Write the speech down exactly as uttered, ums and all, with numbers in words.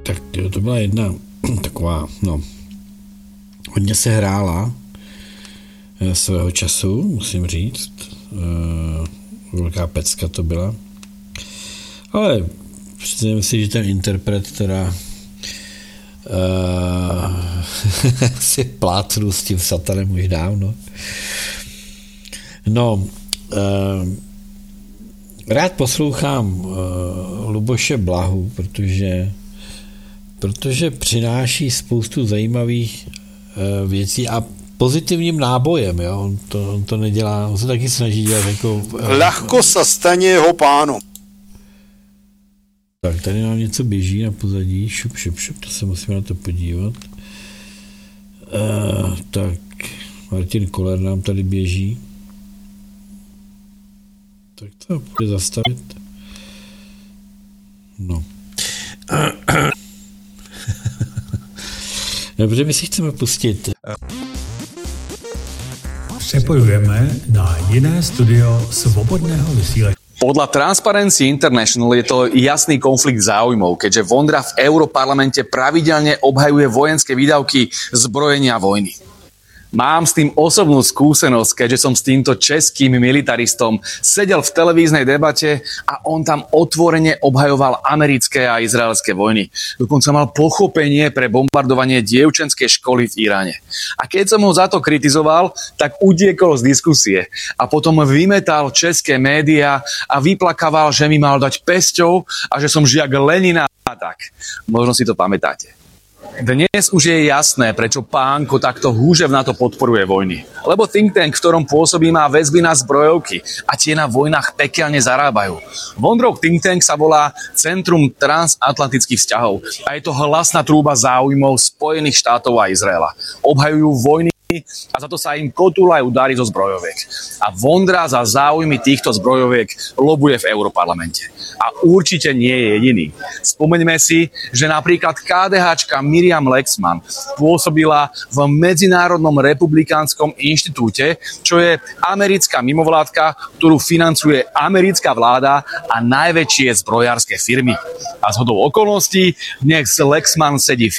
tak to byla jedna taková, no, hodně se hrála svého času, musím říct. Velká pecka to byla. Ale představím si, že ten interpret teda uh, si plátnul s tím satanem už dávno. No, uh, rád poslouchám uh, Luboše Blahu, protože protože přináší spoustu zajímavých uh, věcí a pozitivním nábojem, jo? On to, on to nedělá, on se taky snaží dělat jako... Ľahko sa stane jeho pánom. Tak, tady nám něco běží na pozadí, šup, šup, šup, to se musíme na to podívat. Uh, tak, Martin Koller nám tady běží. Tak to bude zastavit. No. Dobře, my si chceme pustit. Přepojujeme na jiné studio Svobodného vysílače. Podľa Transparency International je to jasný konflikt záujmov, keďže Vondra v Europarlamente pravidelne obhajuje vojenské výdavky zbrojenia vojny. Mám s tým osobnú skúsenosť, keďže som s týmto českým militaristom sedel v televíznej debate a on tam otvorene obhajoval americké a izraelské vojny. Dokonca mal pochopenie pre bombardovanie dievčenskej školy v Iráne. A keď som ho za to kritizoval, tak utiekol z diskusie a potom vymetal české médiá a vyplakával, že mi mal dať pesťou a že som žiak Lenina a tak. Možno si to pamätáte. Dnes už je jasné, prečo pánko takto húževnato podporuje vojny. Lebo think tank, v ktorom pôsobí, má väzby na zbrojovky a tie na vojnách pekelne zarábajú. Vondrov think tank sa volá Centrum transatlantických vzťahov a je to hlasná trúba záujmov Spojených štátov a Izraela. Obhajujú vojny a za to sa im kotúľajú dary zo zbrojoviek. A Vondra za záujmy týchto zbrojoviek lobuje v Europarlamente. A určite nie je jediný. Spomeňme si, že napríklad KDHčka Miriam Lexman pôsobila v Medzinárodnom republikánskom inštitúte, čo je americká mimovládka, ktorú financuje americká vláda a najväčšie zbrojárske firmy. A zhodou okolností dnes Lexman sedí v